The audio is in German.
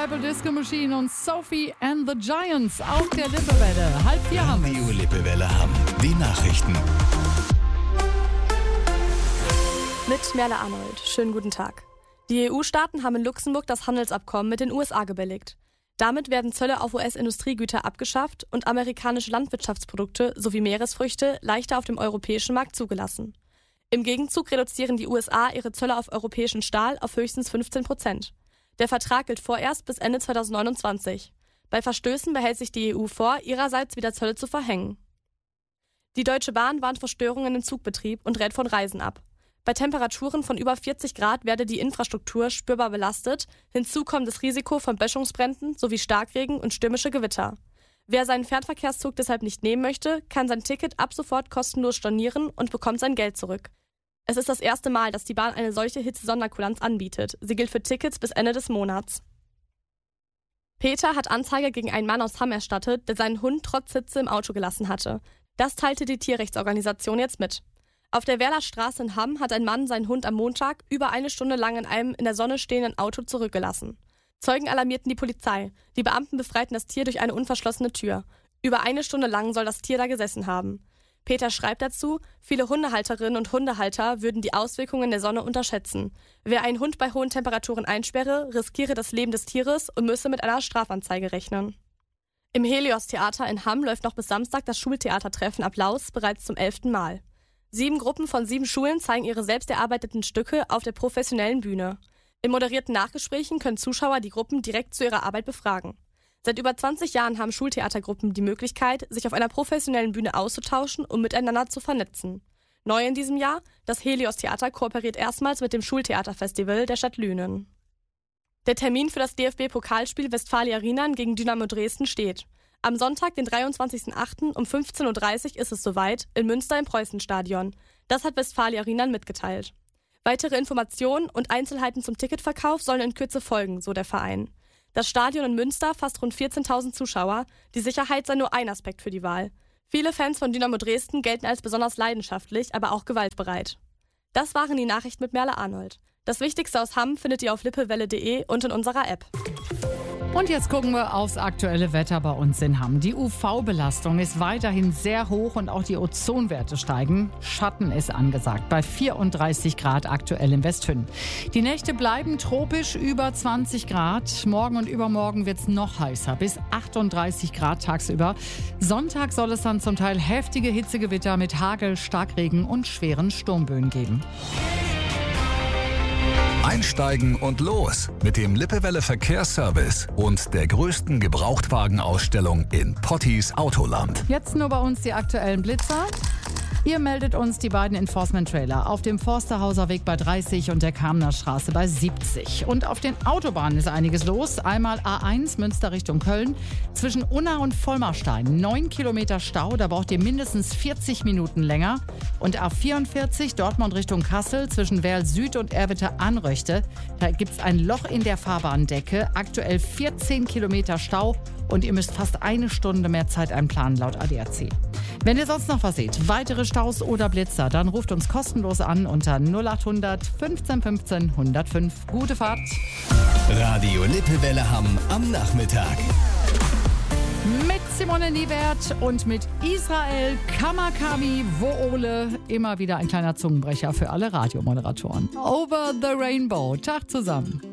Purple Disco Machine und Sophie and the Giants auf der Lippewelle. 3:30 haben wir. Radio Lippewelle Hamm. Die Nachrichten. Mit Merle Arnold. Schönen guten Tag. Die EU-Staaten haben in Luxemburg das Handelsabkommen mit den USA gebilligt. Damit werden Zölle auf US-Industriegüter abgeschafft und amerikanische Landwirtschaftsprodukte sowie Meeresfrüchte leichter auf dem europäischen Markt zugelassen. Im Gegenzug reduzieren die USA ihre Zölle auf europäischen Stahl auf höchstens 15%. Der Vertrag gilt vorerst bis Ende 2029. Bei Verstößen behält sich die EU vor, ihrerseits wieder Zölle zu verhängen. Die Deutsche Bahn warnt vor Störungen im Zugbetrieb und rät von Reisen ab. Bei Temperaturen von über 40 Grad werde die Infrastruktur spürbar belastet. Hinzu kommt das Risiko von Böschungsbränden sowie Starkregen und stürmische Gewitter. Wer seinen Fernverkehrszug deshalb nicht nehmen möchte, kann sein Ticket ab sofort kostenlos stornieren und bekommt sein Geld zurück. Es ist das erste Mal, dass die Bahn eine solche Hitze-Sonderkulanz anbietet. Sie gilt für Tickets bis Ende des Monats. Peter hat Anzeige gegen einen Mann aus Hamm erstattet, der seinen Hund trotz Hitze im Auto gelassen hatte. Das teilte die Tierrechtsorganisation jetzt mit. Auf der Werler Straße in Hamm hat ein Mann seinen Hund am Montag über 1 Stunde lang in einem in der Sonne stehenden Auto zurückgelassen. Zeugen alarmierten die Polizei. Die Beamten befreiten das Tier durch eine unverschlossene Tür. Über 1 Stunde lang soll das Tier da gesessen haben. Peter schreibt dazu, viele Hundehalterinnen und Hundehalter würden die Auswirkungen der Sonne unterschätzen. Wer einen Hund bei hohen Temperaturen einsperre, riskiere das Leben des Tieres und müsse mit einer Strafanzeige rechnen. Im Helios-Theater in Hamm läuft noch bis Samstag das Schultheatertreffen Applaus bereits zum 11. Mal. 7 Gruppen von 7 Schulen zeigen ihre selbst erarbeiteten Stücke auf der professionellen Bühne. In moderierten Nachgesprächen können Zuschauer die Gruppen direkt zu ihrer Arbeit befragen. Seit über 20 Jahren haben Schultheatergruppen die Möglichkeit, sich auf einer professionellen Bühne auszutauschen und miteinander zu vernetzen. Neu in diesem Jahr, das Helios-Theater kooperiert erstmals mit dem Schultheaterfestival der Stadt Lünen. Der Termin für das DFB-Pokalspiel Westfalia Rheinland gegen Dynamo Dresden steht. Am Sonntag, den 23.08. um 15:30 Uhr ist es soweit, in Münster im Preußenstadion. Das hat Westfalia Rheinland mitgeteilt. Weitere Informationen und Einzelheiten zum Ticketverkauf sollen in Kürze folgen, so der Verein. Das Stadion in Münster fasst rund 14.000 Zuschauer. Die Sicherheit sei nur ein Aspekt für die Wahl. Viele Fans von Dynamo Dresden gelten als besonders leidenschaftlich, aber auch gewaltbereit. Das waren die Nachrichten mit Merle Arnold. Das Wichtigste aus Hamm findet ihr auf lippewelle.de und in unserer App. Und jetzt gucken wir aufs aktuelle Wetter bei uns in Hamm. Die UV-Belastung ist weiterhin sehr hoch und auch die Ozonwerte steigen. Schatten ist angesagt bei 34 Grad aktuell im Westhünn. Die Nächte bleiben tropisch über 20 Grad. Morgen und übermorgen wird es noch heißer, bis 38 Grad tagsüber. Sonntag soll es dann zum Teil heftige Hitzegewitter mit Hagel, Starkregen und schweren Sturmböen geben. Einsteigen und los mit dem Lippewelle Verkehrsservice und der größten Gebrauchtwagenausstellung in Potties Autoland. Jetzt nur bei uns die aktuellen Blitzer. Ihr meldet uns die beiden Enforcement-Trailer auf dem Forsterhauser Weg bei 30 und der Kamener Straße bei 70. Und auf den Autobahnen ist einiges los. Einmal A1 Münster Richtung Köln. Zwischen Unna und Vollmarstein 9 Kilometer Stau. Da braucht ihr mindestens 40 Minuten länger. Und A44 Dortmund Richtung Kassel zwischen Werl Süd und Erwitte-Anröchte. Da gibt es ein Loch in der Fahrbahndecke. Aktuell 14 Kilometer Stau. Und ihr müsst fast 1 Stunde mehr Zeit einplanen laut ADAC. Wenn ihr sonst noch was seht, weitere Staus oder Blitzer, dann ruft uns kostenlos an unter 0800 15 15 105. Gute Fahrt! Radio Lippewelle Hamm am Nachmittag. Mit Simone Niewert und mit Israel Kamakami Woole. Immer wieder ein kleiner Zungenbrecher für alle Radiomoderatoren. Over the Rainbow. Tag zusammen.